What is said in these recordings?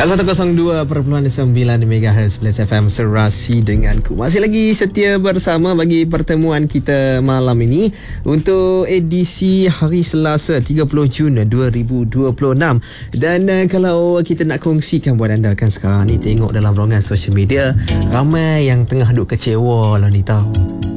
102.9 MHz Plus FM Serasi denganku. Masih lagi setia bersama bagi pertemuan kita malam ini untuk edisi hari Selasa 30 Jun 2026. Dan kalau kita nak kongsikan buat anda kan sekarang ni, tengok dalam ruangan social media ramai yang tengah duk kecewa lah ni tau.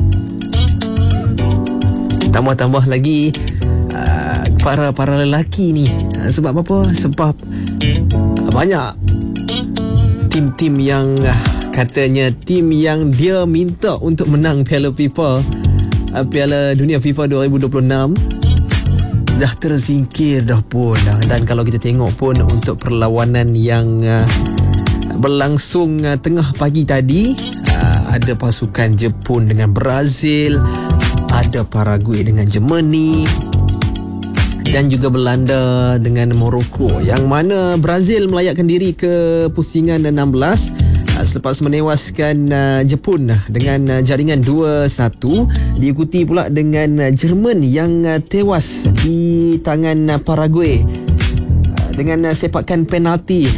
Tambah-tambah lagi para lelaki ni. Sebab apa? Sebab banyak tim-tim yang katanya tim yang dia minta untuk menang Piala Dunia FIFA 2026 dah tersingkir dah pun. Dan kalau kita tengok pun untuk perlawanan yang berlangsung tengah pagi tadi, ada pasukan Jepun dengan Brazil, ada Paraguay dengan Germany, dan juga Belanda dengan Morocco, yang mana Brazil melayakkan diri ke pusingan 16 selepas menewaskan Jepun dengan jaringan 2-1, diikuti pula dengan Jerman yang tewas di tangan Paraguay dengan sepakan penalti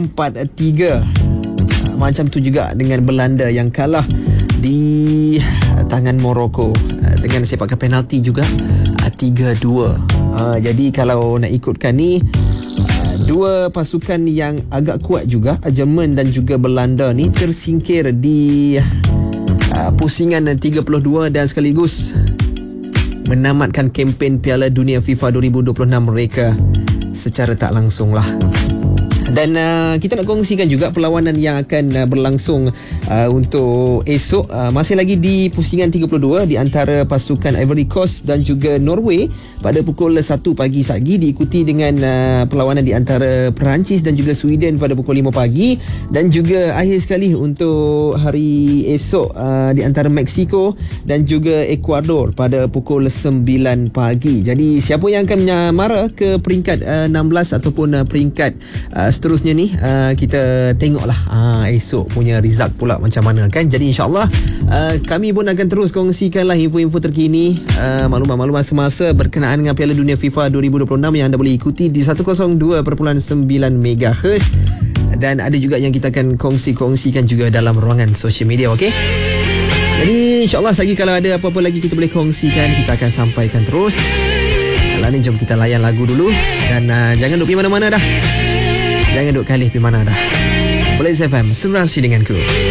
4-3. Macam tu juga dengan Belanda yang kalah di tangan Morocco dengan sepakan penalti juga 3-2. Jadi kalau nak ikutkan ni, dua pasukan yang agak kuat juga, Jerman dan juga Belanda ni, tersingkir di pusingan 32 dan sekaligus menamatkan kempen Piala Dunia FIFA 2026 mereka secara tak langsung lah. Dan kita nak kongsikan juga perlawanan yang akan berlangsung untuk esok. Masih lagi di pusingan 32 di antara pasukan Ivory Coast dan juga Norway pada pukul 1 pagi lagi, diikuti dengan perlawanan di antara Perancis dan juga Sweden pada pukul 5 pagi. Dan juga akhir sekali untuk hari esok di antara Mexico dan juga Ecuador pada pukul 9 pagi. Jadi siapa yang akan mara ke peringkat 16 ataupun peringkat seterusnya ni, kita tengoklah esok punya result pula macam mana kan. Jadi insyaAllah kami pun akan terus kongsikanlah info-info terkini, maklumat-maklumat semasa berkenaan dengan Piala Dunia FIFA 2026 yang anda boleh ikuti di 102.9 MHz. Dan ada juga yang kita akan kongsikan juga dalam ruangan social media, okey? Jadi insyaAllah lagi kalau ada apa-apa lagi kita boleh kongsikan, kita akan sampaikan terus. Kalau ni jom kita layan lagu dulu. Dan jangan duk pergi mana-mana dah. Jangan duk kalih pergi mana dah. Plus FM, Serasi denganku.